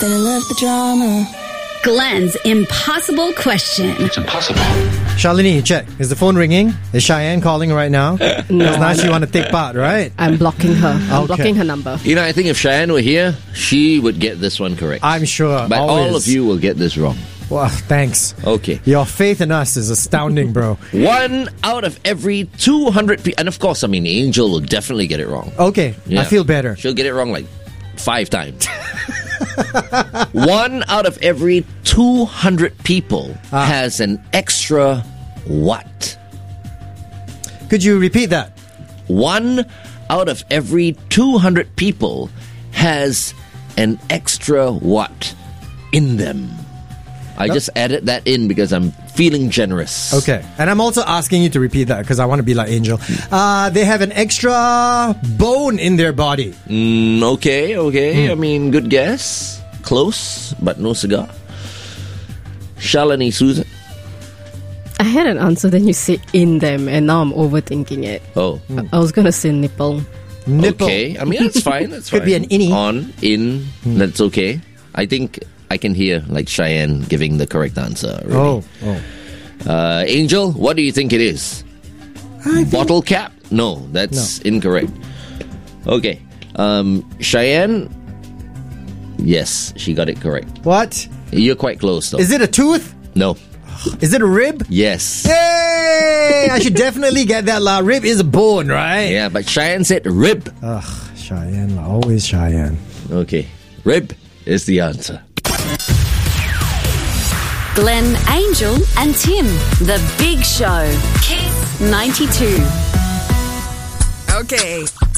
Better love the drama. Glenn's impossible question. It's impossible. Shalini, check. Is the phone ringing? Is Cheyenne calling right now? No. It's nice you want to take part, right? I'm blocking her. I'm Okay. blocking her number. You know, I think if Cheyenne were here, she would get this one correct. I'm sure. But always. all of you will get this wrong. Well, thanks. Okay. Your faith in us is astounding, bro. 1 out of every 200 people. And of course, I mean, Angel will definitely get it wrong. Okay, Yeah. I feel better. She'll get it wrong like 5 times. 1 out of every 200 people has an extra what? Could you repeat that? 1 out of every 200 people has an extra what in them? I just added that in because I'm feeling generous. Okay. And I'm also asking you to repeat that because I want to be like Angel. They have an extra bone in their body. Okay. I mean, good guess. Close, but no cigar. Shalini, Susan. I had an answer, then you said in them, and now I'm overthinking it. Oh. I was going to say nipple. Nipple. Okay. I mean, that's fine. That's Could fine. be an innie. On, in, that's okay. I think I can hear like Cheyenne giving the correct answer already. Angel, what do you think it is? Bottle cap? No, that's incorrect. Okay. Cheyenne? Yes, she got it correct. What? You're quite close though. Is it a tooth? No. Is it a rib? Yes. Hey! I should definitely get that. La. Rib is a bone, right? Yeah, but Cheyenne said rib. Ugh, Cheyenne. Always Cheyenne. Okay. Rib is the answer. Glenn, Angel, and Tim. The Big Show. Kiss 92. Okay.